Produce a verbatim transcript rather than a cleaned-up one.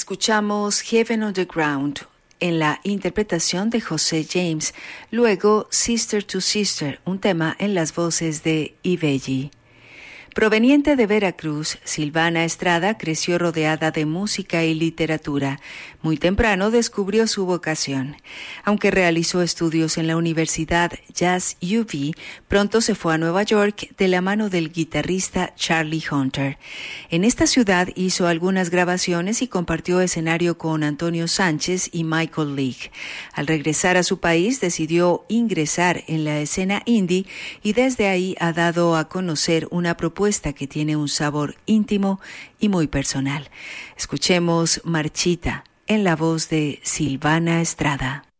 Escuchamos Heaven on the Ground en la interpretación de José James, luego Sister to Sister, un tema en las voces de Ibelli. Proveniente de Veracruz, Silvana Estrada creció rodeada de música y literatura. Muy temprano descubrió su vocación. Aunque realizó estudios en la Universidad Jazz U V, pronto se fue a Nueva York de la mano del guitarrista Charlie Hunter. En esta ciudad hizo algunas grabaciones y compartió escenario con Antonio Sánchez y Michael League. Al regresar a su país, decidió ingresar en la escena indie y desde ahí ha dado a conocer una propuesta que tiene un sabor íntimo y muy personal. Escuchemos Marchita en la voz de Silvana Estrada.